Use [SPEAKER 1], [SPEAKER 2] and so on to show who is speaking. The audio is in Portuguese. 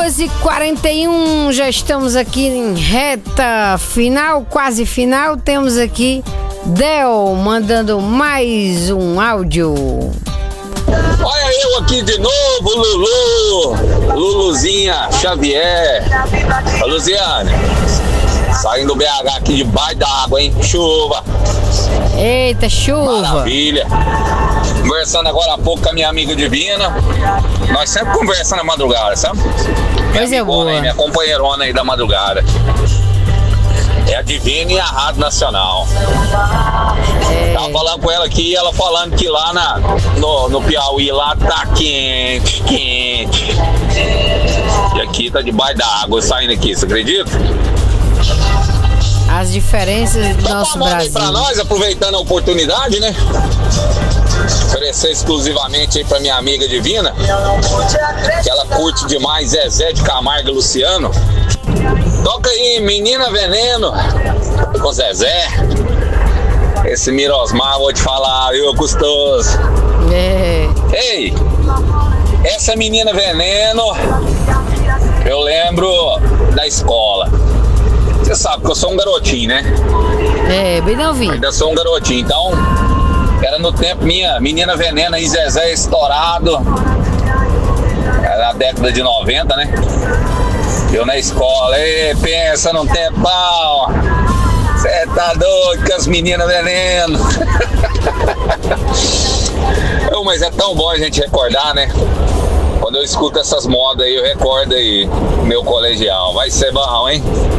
[SPEAKER 1] 2h41, já estamos aqui em reta final, quase final. Temos aqui Del mandando mais um áudio.
[SPEAKER 2] Olha eu aqui de novo, Luluzinha Xavier. Ô Luziane, saindo do BH aqui debaixo da água, hein? Chuva.
[SPEAKER 1] Eita, chuva.
[SPEAKER 2] Maravilha. Conversando agora há pouco com a minha amiga Divina. Nós sempre conversamos na madrugada, sabe?
[SPEAKER 1] Coisa boa.
[SPEAKER 2] Aí, minha companheirona aí da madrugada. É a Divina e a Rádio Nacional. Tava falando com ela aqui, ela falando que lá no Piauí lá tá quente. E aqui tá debaixo da água saindo aqui, você acredita?
[SPEAKER 1] As diferenças do nosso Brasil.
[SPEAKER 2] Aí pra nós, aproveitando a oportunidade, né? Oferecer exclusivamente aí pra minha amiga Divina, que ela curte demais Zezé de Camargo e Luciano. Toca aí, Menina Veneno, com Zezé. Esse Mirosmar, vou te falar, viu, gostoso. Ei, essa Menina Veneno, eu lembro da escola. Você sabe que eu sou um garotinho, né?
[SPEAKER 1] Bem novinho.
[SPEAKER 2] Ainda sou um garotinho, então era no tempo minha Menina Veneno e Zezé estourado. Era na década de 90, né? Eu na escola, pensa num tempão. Cê tá doido com as Meninas Veneno. Mas é tão bom a gente recordar, né? Quando eu escuto essas modas aí, eu recordo aí meu colegial. Vai ser bom, hein?